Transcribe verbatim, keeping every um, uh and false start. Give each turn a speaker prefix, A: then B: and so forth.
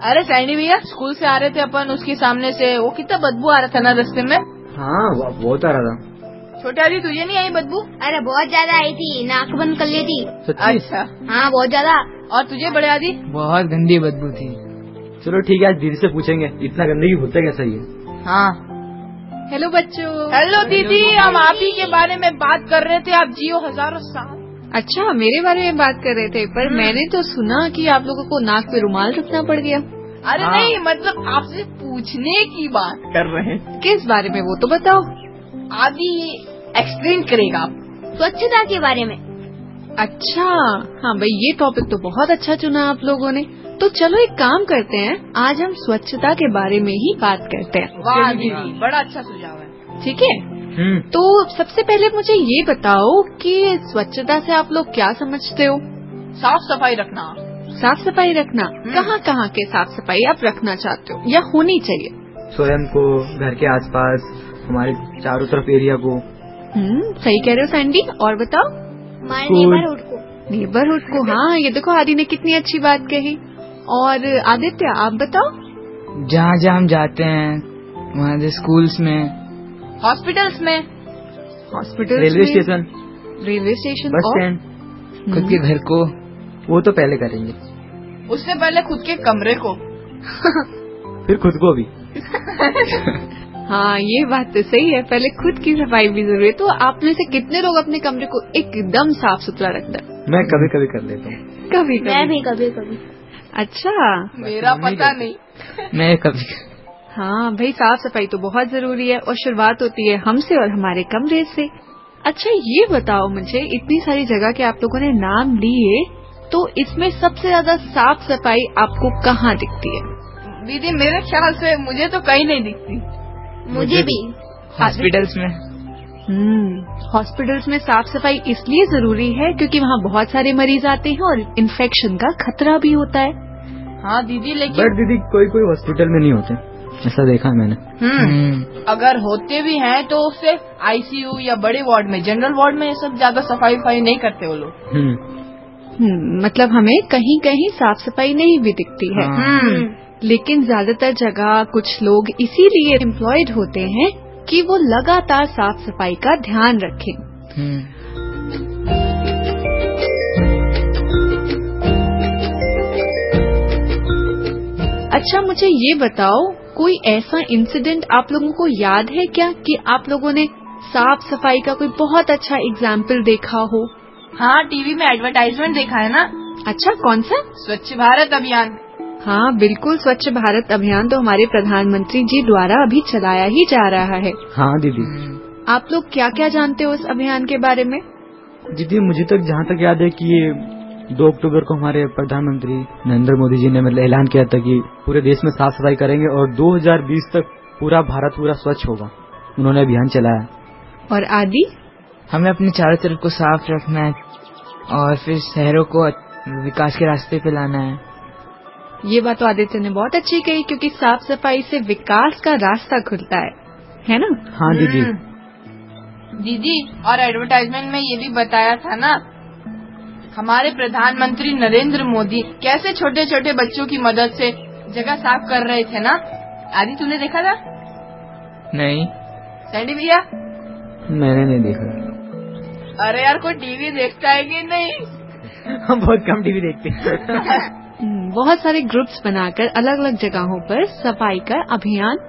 A: अरे सैनी भैया, स्कूल से आ रहे थे अपन, उसके सामने से वो कितना बदबू आ रहा था ना रास्ते में।
B: हाँ बहुत आ रहा था।
A: छोटे आदि तुझे नहीं आई बदबू?
C: अरे बहुत ज्यादा आई थी, नाक बंद कर ली थी।
A: अच्छा
C: हाँ बहुत ज्यादा।
A: और तुझे बड़े आदि?
D: बहुत गंदी बदबू थी।
B: चलो ठीक है, आज दीदी से पूछेंगे इतना गंदगी होता कैसा ही है।
A: हाँ।
E: हेलो बच्चों।
A: हेलो दीदी, हम आप ही के बारे में बात कर रहे थे, आप जियो हजारों साल।
E: अच्छा, मेरे बारे में बात कर रहे थे, पर मैंने तो सुना कि आप लोगों को नाक पे रुमाल रखना पड़ गया।
A: अरे हाँ। नहीं, मतलब आपसे पूछने की बात कर रहे हैं।
E: किस बारे में वो तो बताओ।
A: आदि एक्सप्लेन करेगा
C: स्वच्छता के बारे में।
E: अच्छा हाँ भाई, ये टॉपिक तो बहुत अच्छा चुना आप लोगों ने। तो चलो एक काम करते हैं, आज हम स्वच्छता के बारे में ही बात करते हैं।
A: वाह दीदी, बड़ा अच्छा सुझाव है।
E: ठीक है, तो सबसे पहले मुझे ये बताओ कि स्वच्छता से आप लोग क्या समझते हो?
A: साफ सफाई रखना।
E: साफ सफाई रखना, कहाँ कहाँ के साफ सफाई आप रखना चाहते हो या होनी चाहिए?
B: स्वयं को, घर के आसपास, हमारे चारों तरफ एरिया को।
E: हम्म सही कह रहे हो सैंडी। और बताओ?
C: हमारे नेबरहुड को।
E: नेबरहुड को, हाँ ये देखो आदि ने कितनी अच्छी बात कही। और आदित्य आप बताओ?
D: जहाँ जहाँ हम जाते हैं वहाँ से, स्कूल्स में,
A: हॉस्पिटल्स में,
E: hospital,
B: railway station,
E: railway station,
B: bus stand,
D: खुद के घर को।
B: वो तो पहले करेंगे,
A: उससे पहले खुद के कमरे को
B: फिर खुद को भी।
E: हाँ ये बात तो सही है, पहले खुद की सफाई भी जरूरी है। तो आप में से कितने लोग अपने कमरे को एकदम साफ सुथरा रखते हैं?
B: मैं कभी कभी कर लेता हूँ।
E: कभी कभी
C: मैं भी कभी कभी।
E: अच्छा,
A: मेरा पता नहीं।
D: मैं कभी।
E: हाँ भाई, साफ सफाई तो बहुत जरूरी है और शुरुआत होती है हमसे और हमारे कमरे से। अच्छा ये बताओ मुझे, इतनी सारी जगह के आप लोगों ने नाम लिए, तो इसमें सबसे ज्यादा साफ सफाई आपको कहाँ दिखती है?
A: दीदी मेरे ख्याल से मुझे तो कहीं नहीं दिखती।
C: मुझे भी
D: हॉस्पिटल्स में।
E: हम्म हॉस्पिटल्स में साफ सफाई इसलिए जरूरी है क्योंकि वहाँ बहुत सारे मरीज आते हैं और इन्फेक्शन का खतरा भी होता है।
A: हाँ दीदी, लेकिन
B: बट दीदी कोई कोई हॉस्पिटल में नहीं होते, ऐसा देखा है मैंने।
A: हम्म अगर होते भी हैं तो उससे आईसीयू या बड़े वार्ड में, जनरल वार्ड में ये सब ज्यादा सफाई वफाई नहीं करते वो लोग।
E: हम्म मतलब हमें कहीं कहीं साफ सफाई नहीं भी दिखती है।
A: हम्म
E: लेकिन ज्यादातर जगह कुछ लोग इसीलिए एम्प्लॉयड होते हैं कि वो लगातार साफ सफाई का ध्यान रखें। अच्छा मुझे ये बताओ, कोई ऐसा इंसिडेंट आप लोगों को याद है क्या कि आप लोगों ने साफ सफाई का कोई बहुत अच्छा एग्जाम्पल देखा हो?
A: हाँ, टीवी में एडवर्टाइजमेंट देखा है ना।
E: अच्छा कौन सा?
A: स्वच्छ भारत अभियान।
E: हाँ बिल्कुल, स्वच्छ भारत अभियान तो हमारे प्रधानमंत्री जी द्वारा अभी चलाया ही जा रहा है।
B: हाँ दीदी।
E: आप लोग क्या क्या जानते हो इस अभियान के बारे में?
B: दीदी मुझे तक जहाँ तक याद है कि ये दो अक्टूबर को हमारे प्रधानमंत्री नरेंद्र मोदी जी ने मतलब ऐलान किया था कि पूरे देश में साफ सफाई करेंगे और दो हज़ार बीस तक पूरा भारत पूरा स्वच्छ होगा। उन्होंने अभियान चलाया।
E: और आदि?
D: हमें अपने चारों तरफ को साफ रखना है और फिर शहरों को विकास के रास्ते पे लाना है।
E: ये बात तो आदित्य ने बहुत अच्छी कही, क्योंकि साफ सफाई से विकास का रास्ता खुलता है, है ना?
B: हाँ दीदी।
A: दीदी और एडवर्टाइजमेंट में ये भी बताया था ना, हमारे प्रधानमंत्री नरेंद्र मोदी कैसे छोटे छोटे बच्चों की मदद से जगह साफ कर रहे थे ना। आदि तूने देखा था?
D: नहीं।
A: सैंडी भैया?
B: मैंने नहीं देखा।
A: अरे यार, कोई टीवी देखता है कि नहीं?
B: हम बहुत कम टीवी देखते हैं।
E: बहुत सारे ग्रुप्स बनाकर अलग अलग जगहों पर सफाई का अभियान